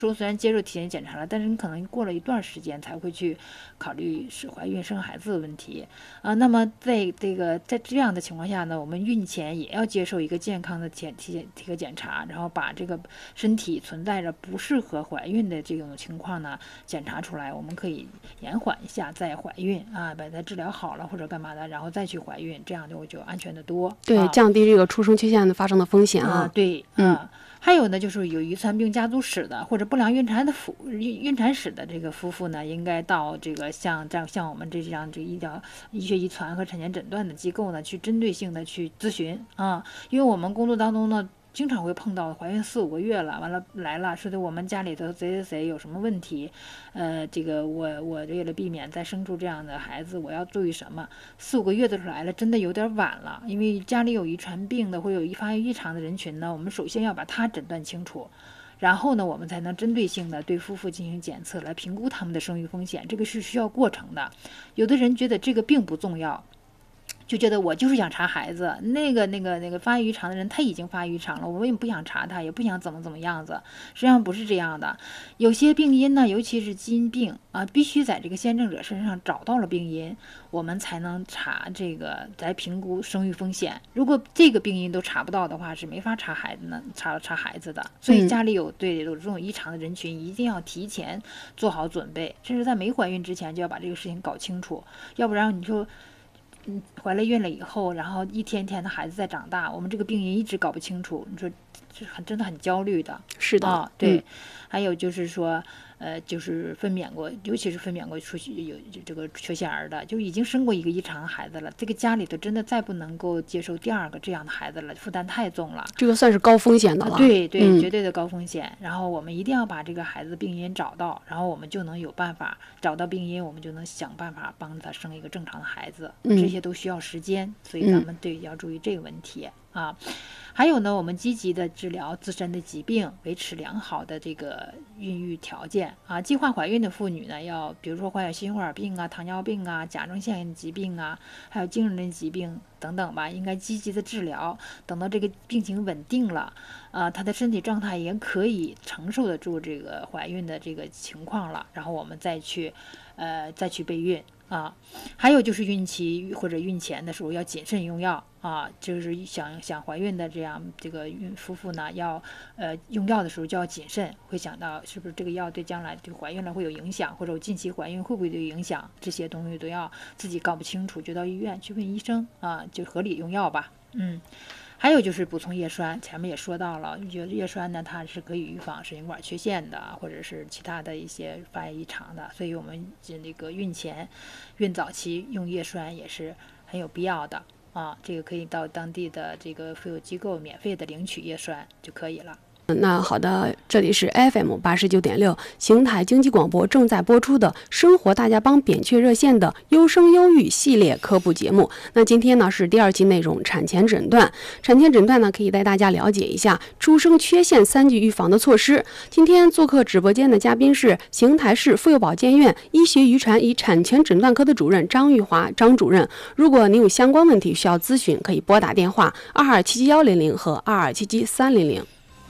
说虽然接受体检检查了，但是你可能过了一段时间才会去考虑是怀孕生孩子的问题那么在这样的情况下呢，我们孕前也要接受一个健康的体格检查，然后把这个身体存在着不适合怀孕的这种情况呢检查出来，我们可以延缓一下再怀孕把它治疗好了或者干嘛的，然后再去怀孕，这样就安全的多。 对，降低这个出生缺陷的发生的风险对，还有呢，就是有遗传病家族史的或者不良孕产史的这个夫妇呢，应该到这个像我们这样这医学遗传和产前诊断的机构呢，去针对性的去咨询因为我们工作当中呢，经常会碰到怀孕4-5个月了，完了来了，说的我们家里头谁有什么问题，这个我为了避免再生出这样的孩子，我要注意什么？4-5个月的时候来了，真的有点晚了，因为家里有遗传病的或有发育异常的人群呢，我们首先要把它诊断清楚。然后呢，我们才能针对性的对夫妇进行检测，来评估他们的生育风险，这个是需要过程的。有的人觉得这个并不重要，就觉得我就是想查孩子，那个发育异常的人他已经发育异常了，我也不想查他，也不想怎么样子。实际上不是这样的，有些病因呢，尤其是基因病必须在这个先证者身上找到了病因，我们才能查这个来评估生育风险。如果这个病因都查不到的话，是没法查孩子呢，查孩子的。所以家里有这种异常的人群，一定要提前做好准备，甚至在没怀孕之前就要把这个事情搞清楚，要不然你说。怀了孕了以后，然后一天天的孩子在长大，我们这个病因一直搞不清楚，你说这真的很焦虑的。 是的对还有就是说就是分娩过，尤其是分娩过出有这个缺陷儿的，就已经生过一个异常的孩子了，这个家里头真的再不能够接受第二个这样的孩子了，负担太重了， 这个算是高风险的了。 对，绝对的高风险。然后我们一定要把这个孩子病因找到，然后我们就能有办法找到病因，我们就能想办法帮他生一个正常的孩子。这些都需要时间，所以咱们要注意这个问题还有呢，我们积极的治疗自身的疾病，维持良好的这个孕育条件计划怀孕的妇女呢，要比如说患有心血管病糖尿病甲状腺疾病还有精神类疾病等等吧，应该积极的治疗。等到这个病情稳定了她的身体状态也可以承受得住这个怀孕的这个情况了，然后我们再去备孕还有就是孕期或者孕前的时候要谨慎用药就是想怀孕的这个夫妇呢，要用药的时候就要谨慎，会想到是不是这个药对将来这个怀孕了会有影响，或者我近期怀孕会不会有影响，这些东西都要自己搞不清楚，就到医院去问医生就合理用药吧。还有就是补充叶酸，前面也说到了，觉得叶酸呢，它是可以预防神经管缺陷的，或者是其他的一些发育异常的，所以我们那个孕前、孕早期用叶酸也是很有必要的这个可以到当地的这个妇幼机构免费的领取叶酸就可以了。 那好的，这里是 FM 89.6邢台经济广播正在播出的生活大家帮扁鹊热线的优生优育系列科普节目。那今天呢是第2期内容，产前诊断。产前诊断呢可以带大家了解一下出生缺陷3级预防的措施。今天做客直播间的嘉宾是邢台市妇幼保健院医学遗传与产前诊断科的主任张玉华张主任。如果您有相关问题需要咨询，可以拨打电话2277-100和2277-300。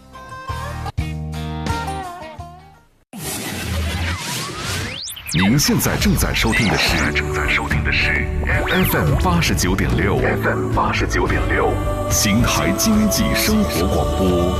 您现在正在收听的是 FM 89.6 邢台经济生活广播。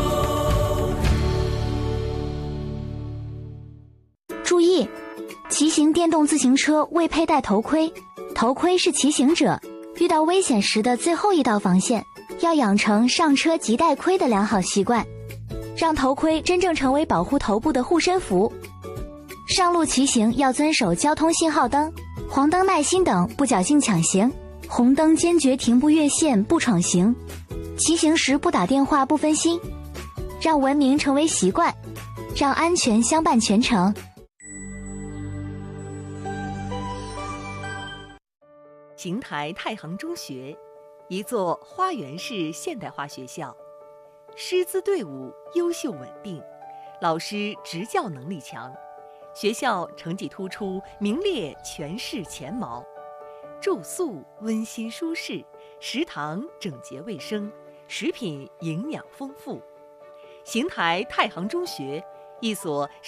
注意，骑行电动自行车未佩戴头盔，头盔是骑行者遇到危险时的最后一道防线，要养成上车即戴盔的良好习惯，让头盔真正成为保护头部的护身符。上路骑行要遵守交通信号灯、黄灯耐心等，不侥幸抢行，红灯坚决停步越线不闯行，骑行时不打电话不分心，让文明成为习惯，让安全相伴全程。 邢台太行中学，一座花园式现代化学校，师资队伍优秀稳定，老师执教能力强，学校成绩突出，名列全市前茅。住宿温馨舒适，食堂整洁卫生，食品营养丰富。邢台太行中学，一所